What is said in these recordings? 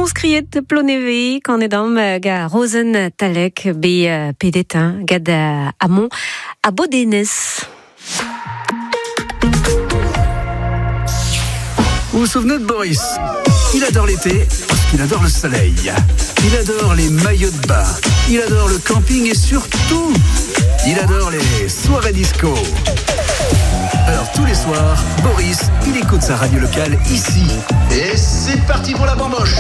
Skriet ploneve quand edam ga Rosen Talek be pedetin gad amont à Bodenes. Vous vous souvenez de Boris? Il adore l'été parce qu'il adore le soleil. Il adore les maillots de bain. Il adore le camping et surtout, il adore les soirées disco. Alors tous les soirs, Boris, il écoute sa radio locale ici. Et c'est parti pour la bamboche.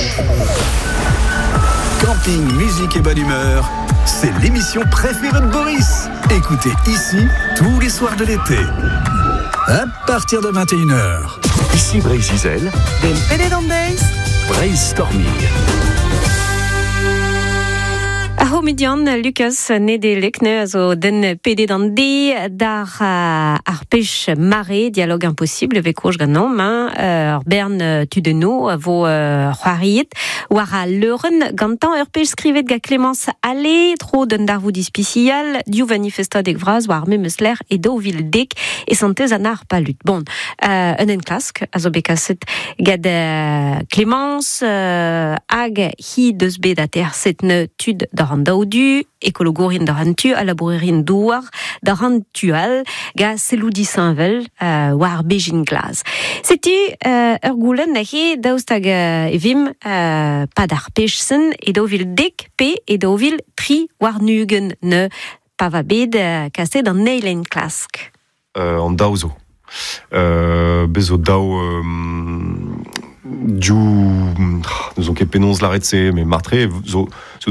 Camping, musique et bonne humeur, c'est l'émission préférée de Boris. Écoutez ici tous les soirs de l'été. À partir de 21h. Ici Breiz Izel, Den Pededandes. Brainstorming. Median Lucas Nedelek also den pededandi dar arpech mare dialogue impossible avec Roche Ganom Bern Tudeno vo Roariet wara leuren gantan arpech skrivet ga Clémence Allé tro den darvou dispicial du manifesta dek vraz war memesler et dovil dek et santez anar palut bon un klask also bekaset gad Clémence hag hi deus bedater setne tud daran daudu, écologorin darantu, à laborerin douar, darantual, ga seloudi Saint-Vel, war bejin glas. C'était urgulen nahe daustag evim pas d'arpechsen et dovil dek p et dovil tri war nugen ne pavabed cassé dans neilen klask. En dauzo. Bezo dao du nous on kepenons l'arrêté mais martré zo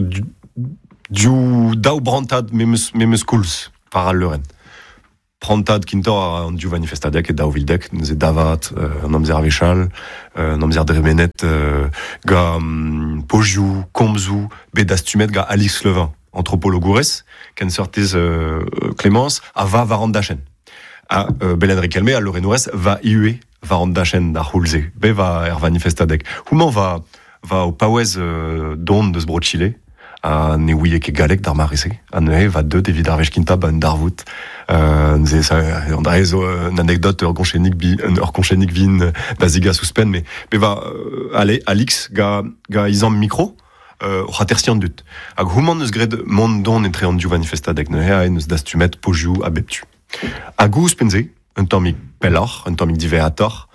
du dao brantad memes schools par Leuren. Brantad kintor du manifestadek et daovildek nous est davat namzer avechal namzer dremenet ga pojiu komzu bedastumet ga Alix Levin anthropologoures ken sortez Clémence ava varandachen a Belendri Kelme a Lorenoures va iue varandachen da hulze be va manifestadek comment va au pawez don de sbrochile a ne ouie ke galek dar marese a ne va de David Arvechkinta ban darvout c'est ça on a une anecdote orgonchenik vin daziga suspen mais va aller Alix ga isam micro ratersian dut ag human neus gred mont don entre an du manifestadek ne ha neus dastumet pojiu a beptu agus penze un tomik pellar un tomik diveator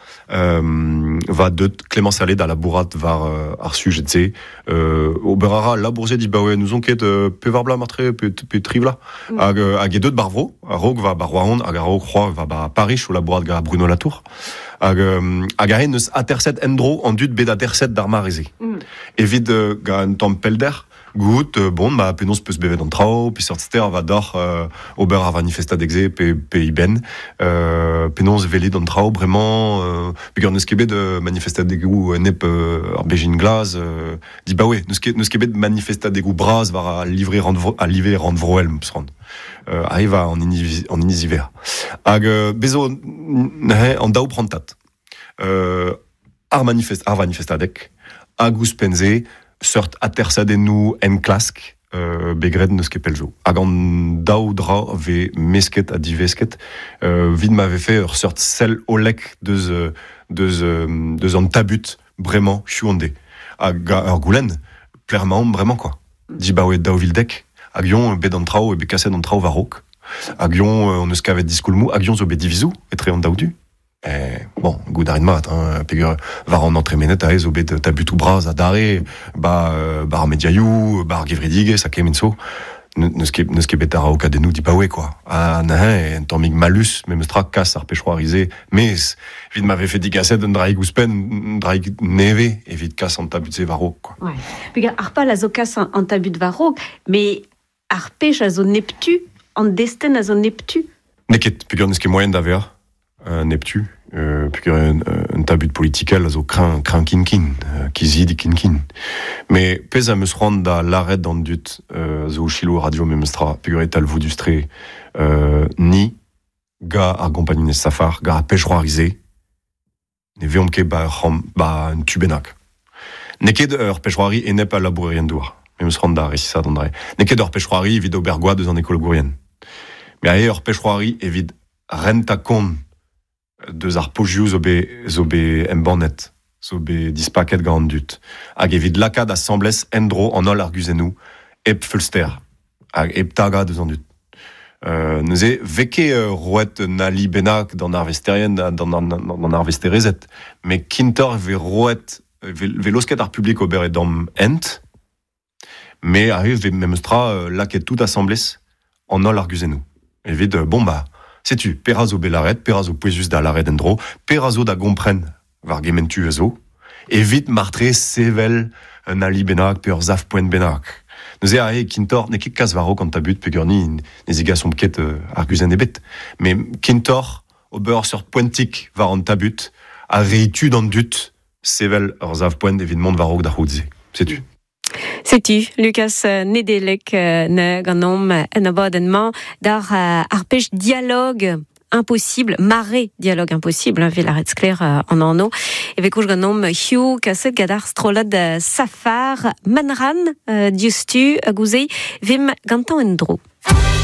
va de Clémence Allé dans la bourrade var arsu je sais au berara la bourse dit bah ouais nous on quête peu varbla martré peu trivla ag deux de barvo a rog va barwaon ag rog croix va ba Paris ou la bourrade ga Bruno Latour ag neus aterset endro en dut beda terset d'armarisé évite ga un tom pelder Gut, bon, ma penons peut se bever dans trao, puis sortir va d'or Ober a manifesta d'exe pe iben, penons veli dans trao vraiment, puis quand nous skebe de manifesta d'egou nep arbejin glas, dit bah ouais, nous skebe de manifesta d'egou bras va livrer rendre vroel m'srand. Arrive en inisiver. Ag bezo en dao prantat. Ar manifesta dek, agus penze. Sort atersadenou en klask begred neus ket pelzo. Hag an daoudra ve mesket a divesket vid m'avait fait sort sel olek deus an tabut vraiment chouande. Hag ar goulen, clairement, vraiment quoi. Di ba oe daovildek, hag yon bet an trao e be kaset an trao varok. Hag yon on eus kavet diskoulmou, hag yon zo be divizou, etre an daoudu. Bon, goudarin mat, pegur var an entremenet a ez o bet tabutou braz a dare, bar mediaillou, bar gevridige, sa kemenso, neus ket bet a raokadenou di pawe, quoi. A nahen, en tammig malus, me meustra kas ar pechroarize, mes, vid m'ave fait digaset un draig ouspen, draig neve, evit kas an tabut varok, quoi. Ouais. Pegur ar pal a zo kas an tabut varok, mais ar pech a zo neptu, an desten a zo neptu. Neket, pegur neus ket moyen d'aver, neptu, puis un tabut political a zo craint kinkin, kizid kinkin. Mais pez a meus rand da l'arrêt d'an dut zo chilo radio memestra, puis et alvou dustre ni ga ar compagnie safar, ga pechroarize, ne veom ket ba un tubenak. Neket ur pechroari e nep a labourerien douar, meus rand da resisa d'andre. Neket ur pechroari evit obergoa deus an écologourien. Mais ae ur pechroari evit renta kon deus ar pojiou zo be embannet. so be dispaket gant dut. Hag evit lakad assemblès endro an ol arguzenou, eb fulster, hag eb taga deus an dut. Neuze veke roet nali benak dans arvesterien, dans arvesterezet, mais kintor ve roet, ve losket ar publik ober et dam ent, mais arrive ve memestra laket tout assemblès an ol arguzenou. Evit, bon bah, sais-tu, perazo belaret, perazo poezus da laret endro, perazo da gompren var gementu ezo, evit martre sevel nali benak per zaf poen benak. Neuze ahe kintor, ne ket kas varo kant tabut pe gurni ne ziga son pket arguzen ebet. Mais kintor, ober sur poentik var an tabut, a reitud an dut, sevel ur zaf poen evit mont varok da c'houdze. Sais-tu? Sais-tu, Lucas Nedelec ne ganom en abonnement dar arpech dialogue impossible, maré dialogue impossible, Villaret Scler en anno. Et avec ganom Hugh Kasset gadar strolad safar manran diustu agouzei vim gantan endro.